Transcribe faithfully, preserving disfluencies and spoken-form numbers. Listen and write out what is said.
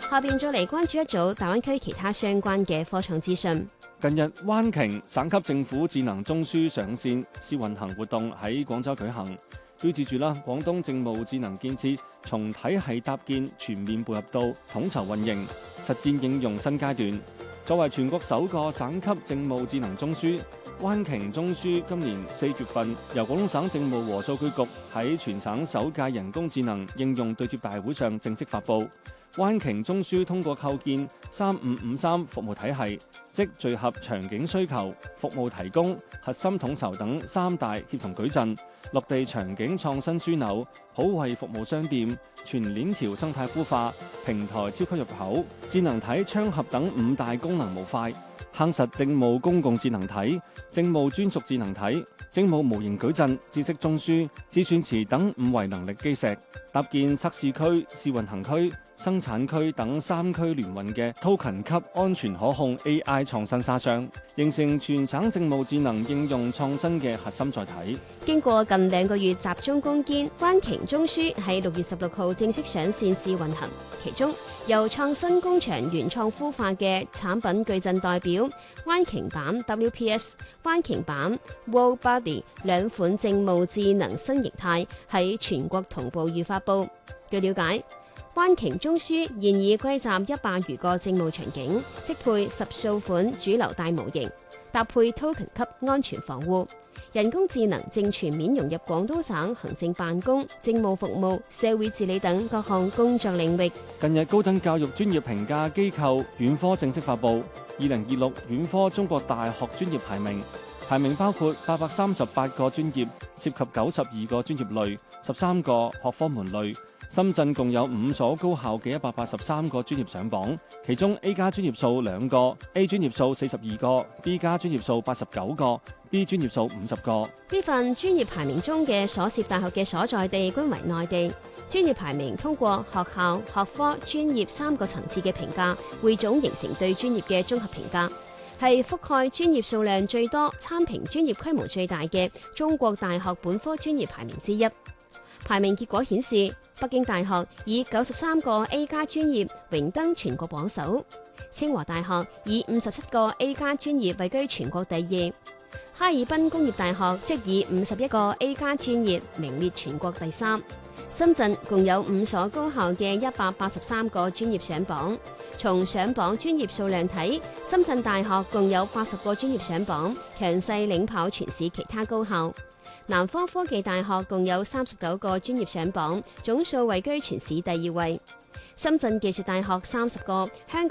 下邊再嚟關注一組大灣區其他相關嘅科創資訊。 近日，灣鯨省級政府智能中樞上線試運行活動喺廣州舉行，標誌住啦廣東政務智能建設從體系搭建全面步入到統籌運營、實戰應用新階段。作為全國首個省級政務智能中樞，灣鯨中樞今年四月份由廣東省政務和數據局喺全省首屆人工智能應用對接大會上正式發布。灣鯨中樞通過構建三五五三服務體系，即聚合場景需求、服務提供、核心統籌等三大協同矩陣，落地場景創新樞紐、普惠服務商店、全鏈條生態孵化、平台超級入口、智能體窗合等五大功能模塊，夯實政務公共智能體、政務專屬智能體、政務模型矩陣、知識中樞、智算池等五維能力基石，搭建測試區、試運行區、生產區等三區聯運嘅 token 級安全可控 A I 創新沙箱，形成全省政務智能應用創新嘅核心載體。 經過近兩個月集中攻堅，灣鯨中樞喺六月十六號正式上線試運行。其中由創新工場原創孵化嘅產品矩陣代表灣鯨版 W P S、灣鯨版 World Body 兩款政務智能新形態喺全國同步預發布。據了解，灣鯨中樞現已歸集一百餘個政務場景，適配十數款主流大模型，搭配 token 級安全防護。人工智能正全面融入廣東省行政辦公、政務服務、社會治理等各項工作領域。 近日，高等教育專業評價機構院科正式發布二零二六院科中國大學專業排名，排名包括八百三十八個專業，涉及九十二個專業類、十三個學科門類。深圳共有五所高校嘅一百八十三個專業上榜，其中 A 加專業數兩個 ，A 專業數四十二個 ，B 加專業數八十九個 ，B 專業數五十個。 呢份專業排名中嘅所涉大學嘅所在地均為內地。專業排名通過學校、學科、專業三個層次嘅評價，匯總形成對專業嘅綜合評價，係覆蓋專業數量最多、參評專業規模最大嘅中國大學本科專業排名之一。排名結果顯示，北京大學以九十三個 A 加專業榮登全國榜首，清華大學以五十七個 A 加專業位居全國第二，哈爾濱工業大學即以五十一個 A 加專業名列全國第三。深圳共有五所高校嘅一百八十三個專業上榜，從上榜專業數量睇，深圳大學共有八十個專業上榜，強勢領跑全市其他高校。南方科技大學共有三十九個專業上榜，總數位居全市第二位。深圳技術大學三十個，香